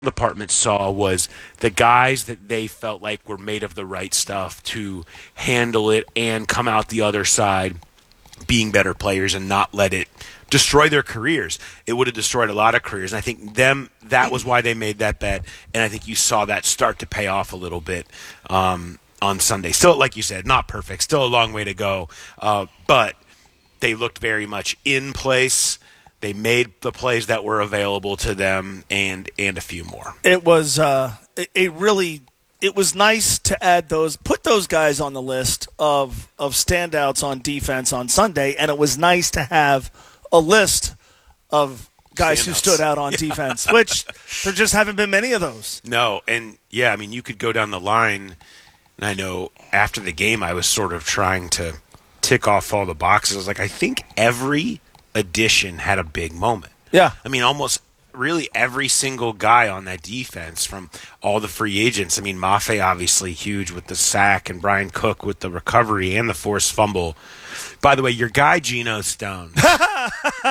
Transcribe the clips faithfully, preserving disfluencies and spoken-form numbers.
department saw was the guys that they felt like were made of the right stuff to handle it and come out the other side being better players and not let it destroy their careers. It would have destroyed a lot of careers. And I think them that was why they made that bet. And I think you saw that start to pay off a little bit um, on Sunday. Still, like you said, not perfect. Still a long way to go. Uh, but they looked very much in place. They made the plays that were available to them and and a few more. It was uh, a really it was nice to add those, put those guys on the list of of standouts on defense on Sunday, and it was nice to have a list of guys standouts who stood out on yeah. defense, which there just haven't been many of those. No, and yeah, I mean, you could go down the line, and I know after the game I was sort of trying to tick off all the boxes. I was like, I think every addition had a big moment. Yeah. I mean, almost really every single guy on that defense from all the free agents. I mean, Mafe obviously huge with the sack and Brian Cook with the recovery and the forced fumble. By the way, your guy Geno Stone. What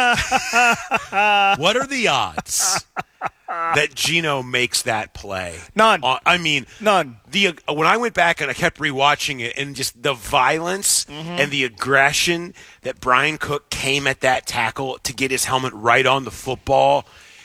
are the odds that Geno makes that play? None. Uh, I mean, none. The uh, when I went back and I kept rewatching it, and just the violence mm-hmm. and the aggression that Brian Cook came at that tackle to get his helmet right on the football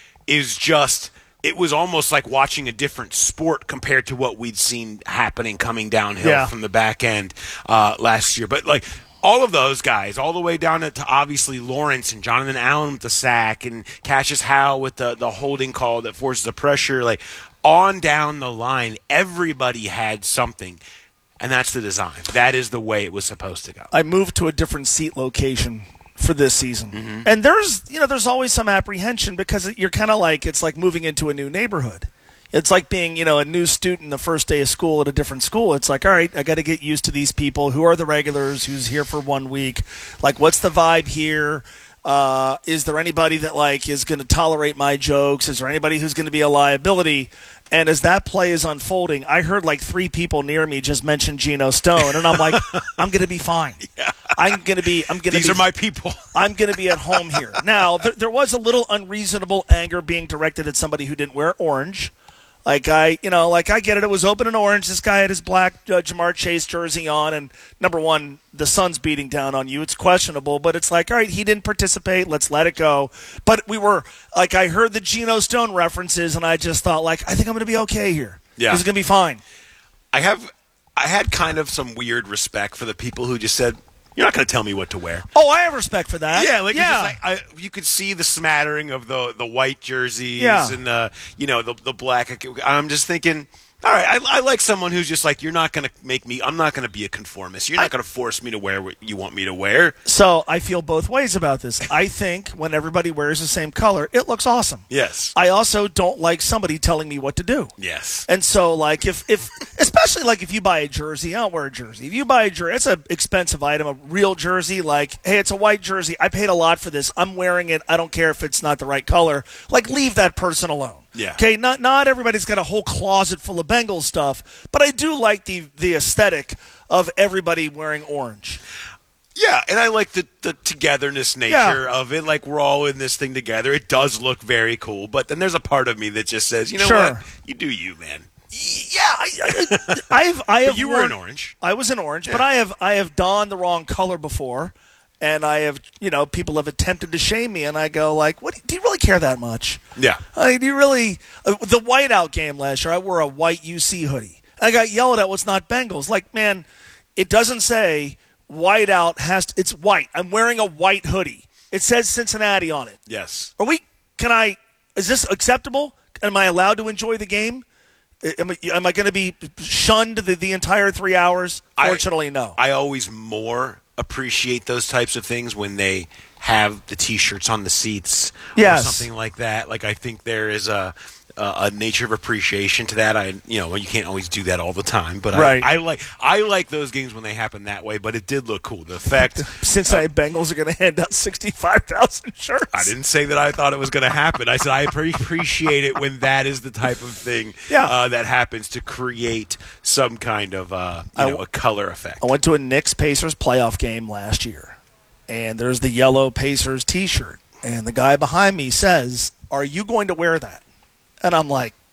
is just. It was almost like watching a different sport compared to what we'd seen happening coming downhill yeah. from the back end uh, last year. But like. All of those guys, all the way down to, to obviously Lawrence and Jonathan Allen with the sack and Cassius Howe with the, the holding call that forces the pressure, like on down the line, everybody had something, and that's the design. That is the way it was supposed to go. I moved to a different seat location for this season, mm-hmm. and there's you know there's always some apprehension because you're kind of like it's like moving into a new neighborhood. It's like being, you know, a new student the first day of school at a different school. It's like, all right, I got to get used to these people. Who are the regulars? Who's here for one week? Like, what's the vibe here? Uh, is there anybody that, like, is going to tolerate my jokes? Is there anybody who's going to be a liability? And as that play is unfolding, I heard, like, three people near me just mention Geno Stone. And I'm like, I'm going to be fine. Yeah. I'm going to be – I'm going to These be, are my people. I'm going to be at home here. Now, there, there was a little unreasonable anger being directed at somebody who didn't wear orange. Like I, you know, like I get it. It was open and orange. This guy had his black uh, Jamar Chase jersey on, and number one, the sun's beating down on you. It's questionable, but it's like, all right, he didn't participate. Let's let it go. But we were like, I heard the Geno Stone references, and I just thought, like, I think I'm going to be okay here. Yeah, this is going to be fine. I have, I had kind of some weird respect for the people who just said, "You're not going to tell me what to wear." Oh, I have respect for that. Yeah, like, yeah. Just like I, you could see the smattering of the the white jerseys yeah. and the you know the the black. I'm just thinking, all right, I, I like someone who's just like, you're not going to make me. I'm not going to be a conformist. You're not going to force me to wear what you want me to wear. So I feel both ways about this. I think when everybody wears the same color, it looks awesome. Yes. I also don't like somebody telling me what to do. Yes. And so, like, if, if especially like if you buy a jersey, I don't wear a jersey. If you buy a jersey, it's an expensive item, a real jersey. Like, hey, it's a white jersey. I paid a lot for this. I'm wearing it. I don't care if it's not the right color. Like, leave that person alone. Yeah. Okay. Not not everybody's got a whole closet full of Bengals stuff, but I do like the the aesthetic of everybody wearing orange. Yeah, and I like the, the togetherness nature yeah. of it. Like, we're all in this thing together. It does look very cool, but then there's a part of me that just says, you know sure. what? You do you, man. Yeah, I, I, I've I have. But you worn, were in orange. I was in orange, yeah. but I have I have donned the wrong color before. And I have, you know, people have attempted to shame me, and I go like, "What? Do you really care that much?" Yeah. I mean, do you really? Uh, the whiteout game last year, I wore a white U C hoodie. I got yelled at. What's not Bengals? Like, man, it doesn't say whiteout has. To, it's white. I'm wearing a white hoodie. It says Cincinnati on it. Yes. Are we? Can I? Is this acceptable? Am I allowed to enjoy the game? Am I, am I going to be shunned the, the entire three hours? Fortunately, I, no. I always more appreciate those types of things when they have the T-shirts on the seats yes. or something like that. Like, I think there is a a nature of appreciation to that. I, you know, you can't always do that all the time, but right. I, I like I like those games when they happen that way. But it did look cool. The fact Cincinnati uh, Bengals are going to hand out sixty-five thousand shirts. I didn't say that I thought it was going to happen. I said I appreciate it when that is the type of thing yeah. uh, that happens to create some kind of uh, you know, a color effect. I went to a Knicks Pacers playoff game last year, and there's the yellow Pacers T-shirt, and the guy behind me says, "Are you going to wear that?" And I'm like,